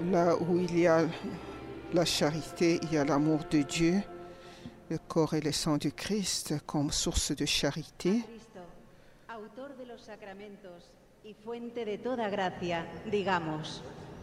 Là où il y a la charité, il y a l'amour de Dieu, le corps et le sang du Christ comme source de charité. Cristo, autor de los sacramentos y fuente de toda gracia, digamos: